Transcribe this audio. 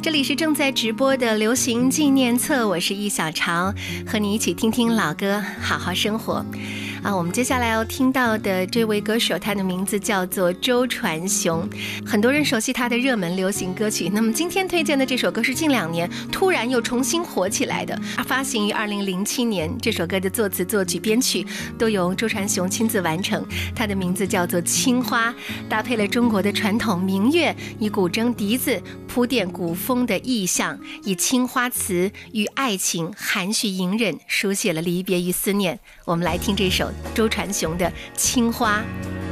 这里是正在直播的流行纪念册，我是易小潮，和你一起听听老歌，好好生活。我们接下来要听到的这位歌手，他的名字叫做周传雄，很多人熟悉他的热门流行歌曲。那么今天推荐的这首歌是近2年突然又重新火起来的，发行于2007年。这首歌的作词、作曲、编曲都由周传雄亲自完成。他的名字叫做《青花》，搭配了中国的传统民乐，以古筝、笛子铺垫古风的意象，以青花瓷与爱情含蓄隐忍，书写了离别与思念。我们来听这首周传雄的《青花》。